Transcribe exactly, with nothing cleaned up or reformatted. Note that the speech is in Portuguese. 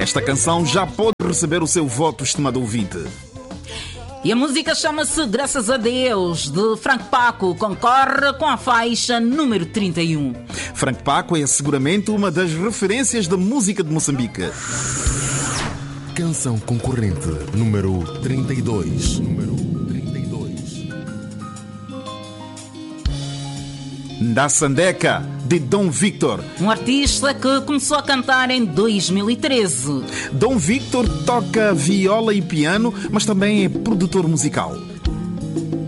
Esta canção já pode receber o seu voto, estimado ouvinte. E a música chama-se Graças a Deus, de Frank Paco, concorre com a faixa número trinta e um. Frank Paco é seguramente uma das referências da música de Moçambique. Canção concorrente número trinta e dois. Número trinta e dois. Ndasandeca, de Dom Victor. Um artista que começou a cantar em dois mil e treze. Dom Victor toca viola e piano, mas também é produtor musical.